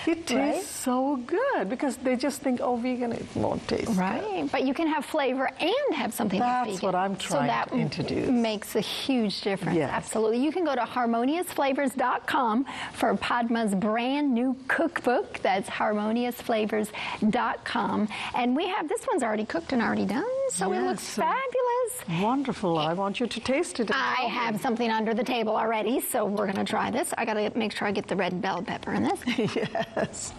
It tastes so good because they just think, oh, vegan, it won't taste good. But you can have flavor and have something that's vegan. That's what I'm trying to introduce. So that makes a huge difference. Yes. Absolutely. You can go to harmoniousflavors.com for Padma's brand new cookbook. That's harmoniousflavors.com. And we have, this one's already cooked and already done, so it looks fabulous. Wonderful. I want you to taste it. I have something under the table already, so we're going to try this. I got to make sure I get the red bell pepper in this. Yes.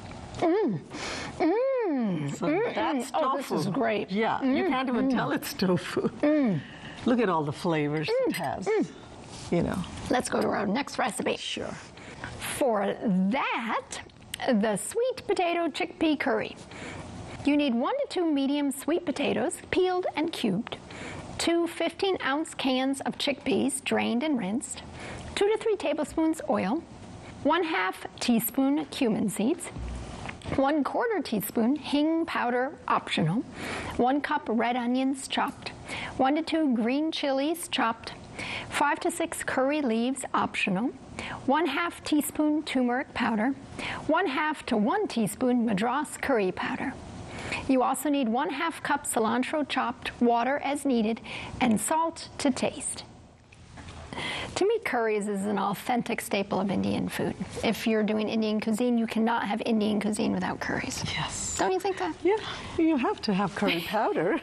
So that's tofu. Oh, this is great. Yeah, you can't even tell it's tofu. Look at all the flavors it has. You know. Let's go to our next recipe. Sure. For that, the sweet potato chickpea curry. You need 1 to 2 medium sweet potatoes, peeled and cubed, 2 15-ounce cans of chickpeas, drained and rinsed, 2 to 3 tablespoons oil, 1/2 teaspoon cumin seeds, 1/4 teaspoon hing powder, optional, 1 cup red onions chopped, 1 to 2 green chilies chopped, 5 to 6 curry leaves, optional, 1/2 teaspoon turmeric powder, 1/2 to 1 teaspoon Madras curry powder. You also need 1/2 cup cilantro chopped, water as needed, and salt to taste. To me, curries is an authentic staple of Indian food. If you're doing Indian cuisine, you cannot have Indian cuisine without curries. Yes. Don't you think that? Yeah, you have to have curry powder.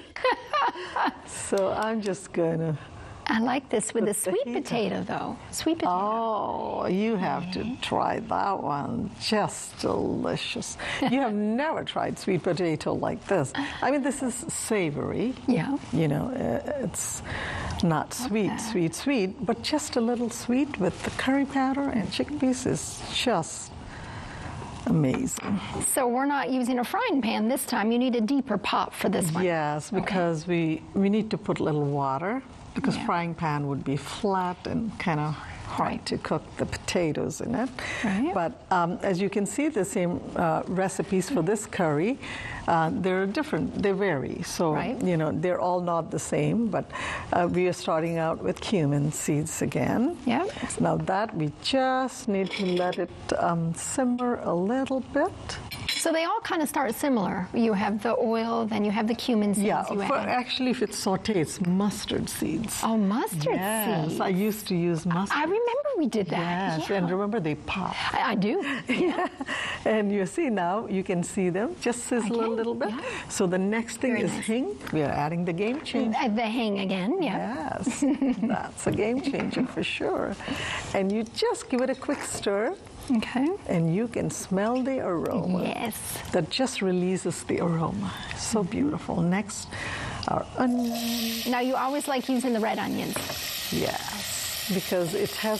So I'm just going to... I like this with the sweet potato, though. Sweet potato. Oh, you have to try that one. Just delicious. You have never tried sweet potato like this. I mean, this is savory. Yeah. You know, it's not sweet, but just a little sweet with the curry powder and chickpeas is just amazing. So we're not using a frying pan this time. You need a deeper pot for this one. Yes, because we need to put a little water. Because frying pan would be flat and kind of hard to cook the potatoes in it. Right. But as you can see, the same recipes for this curry, they're different, they vary. So, you know, they're all not the same, but we are starting out with cumin seeds again. Yeah. Now that we just need to let it simmer a little bit. So they all kind of start similar. You have the oil, then you have the cumin seeds. Yeah, actually, if it's sauté, it's mustard seeds. Oh, mustard seeds. Yes, I used to use mustard. I remember we did that. Yes, and remember they pop. I do. Yeah. And you see now, you can see them just sizzle a little bit. Yeah. So the next thing is hing. We are adding the game changer. The hing again, Yes, that's a game changer for sure. And you just give it a quick stir. Okay. And you can smell the aroma. Yes. That just releases the aroma. So beautiful. Next, our onions. Now, you always like using the red onions. Yes, because it has